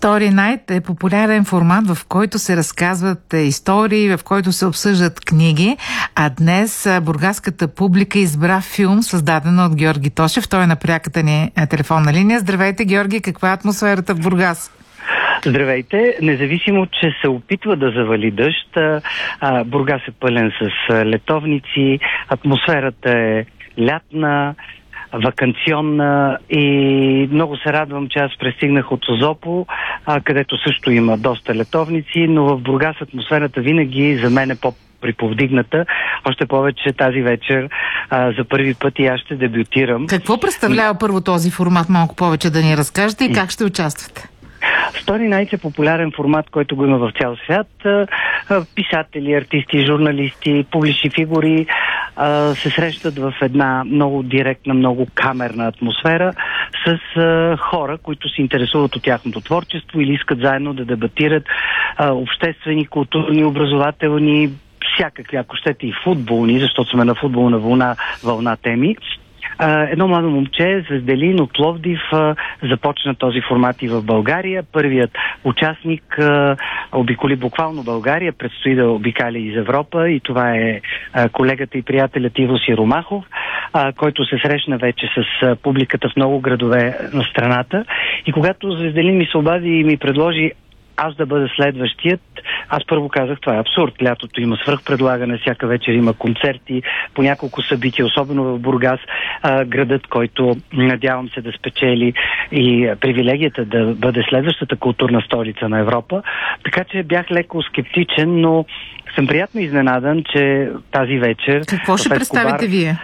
Story Night е популярен формат, в който се разказват истории, в който се обсъждат книги, а днес бургаската публика избра филм, създаден от Георги Тошев. Той е на пряката ни телефонна линия. Здравейте, Георги, каква е атмосферата в Бургас? Здравейте! Независимо, че се опитва да завали дъжд, Бургас е пълен с летовници, атмосферата е лятна, ваканционна и много се радвам, че аз пристигнах от Созопол, където също има доста летовници, но в Бургас атмосферата винаги за мен е по-приповдигната. Още повече тази вечер за първи път и аз ще дебютирам. Какво представлява първо този формат? Малко повече да ни разкажете и как ще участвате? Story Night е популярен формат, който го има в цял свят. Писатели, артисти, журналисти, публични фигури се срещат в една много директна, много камерна атмосфера с хора, които се интересуват от тяхното творчество или искат заедно да дебатират обществени, културни, образователни, всякакви, ако щете и футболни, защото сме на футболна вълна теми. Едно младо момче, Звезделин от Пловдив, започна този формат и в България. Първият участник обиколи буквално България, предстои да обикаля из Европа и това е колегата и приятелят Иво Сиромахов, който се срещна вече с публиката в много градове на страната. И когато Звезделин ми се обади и ми предложи аз да бъда следващият, аз първо казах, това е абсурд. Лятото има свръхпредлагане, всяка вечер има концерти, по няколко събития, особено в Бургас, градът, който надявам се да спечели и привилегията да бъде следващата културна столица на Европа. Така че бях леко скептичен, но съм приятно изненадан, че тази вечер... Какво ще представите вие?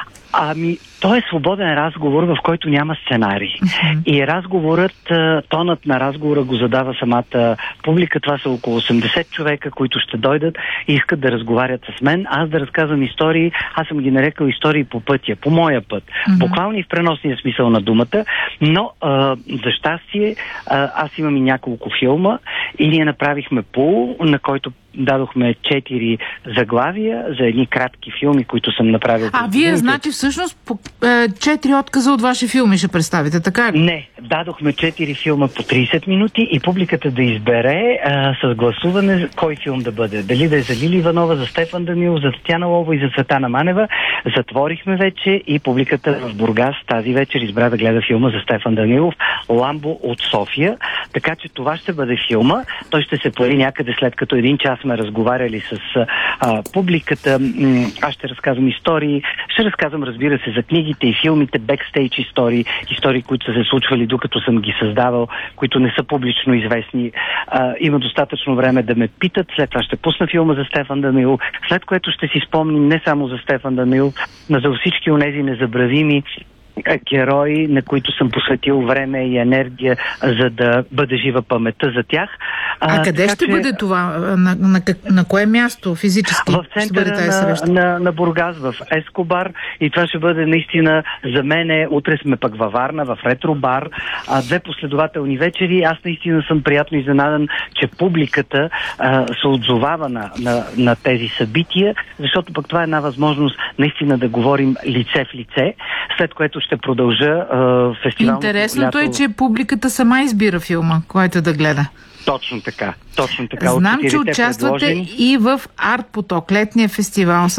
То е свободен разговор, в който няма сценарий. И разговорът, тонът на разговора го задава самата публика. Това са около 80 човека, които ще дойдат и искат да разговарят с мен. Аз да разказвам истории, аз съм ги нарекал истории по пътя, по моя път. Буквално и в преносния смисъл на думата. Но, за щастие, аз имам и няколко филма и ние направихме пул, на който дадохме 4 заглавия за едни кратки филми, които съм направил. Вие, значи, всъщност 4 отказа от ваши филми ще представите, така ли? Не, дадохме 4 филма по 30 минути и публиката да избере с гласуване кой филм да бъде. Дали да е за Лили Иванова, за Стефан Данилов, за Татяна Лова и за Цветана Манева. Затворихме вече и публиката в Бургас тази вечер избра да гледа филма за Стефан Данилов "Ламбо от София". Така че това ще бъде филма. Той ще се появи някъде след като 1 час сме разговаряли с публиката. Аз ще разказвам истории. Ще разказвам, разбира се, за книгите и филмите, бекстейдж истории, които са се случвали докато съм ги създавал, които не са публично известни. Има достатъчно време да ме питат. След това ще пусна филма за Стефан Данилов, след което ще си спомним не само за Стефан Данилов, но за всички онези незабравими герои, на които съм посветил време и енергия, за да бъде жива паметта за тях. Къде ще бъде това? На кое място физически? В центъра на Бургас, в Ескобар, и това ще бъде наистина за мен. Утре сме пък във Варна, в Ретробар. 2 последователни вечери. Аз наистина съм приятно изненадан, че публиката се отзовава на тези събития, защото пък това е една възможност наистина да говорим лице в лице, след което ще продължа фестивалното. Интересното е, че публиката сама избира филма, който да гледа. Точно така. Знам, че участвате и в Арт Поток, летния фестивал.